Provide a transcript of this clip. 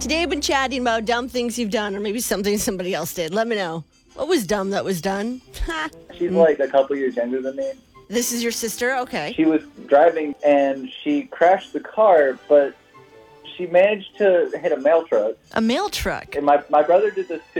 Today I've been chatting about dumb things you've done, or maybe something somebody else did. Let me know. What was dumb that was done? She's like a couple years younger than me. This is your sister? Okay. She was driving and she crashed the car, but she managed to hit a mail truck. A mail truck. And my brother did this too.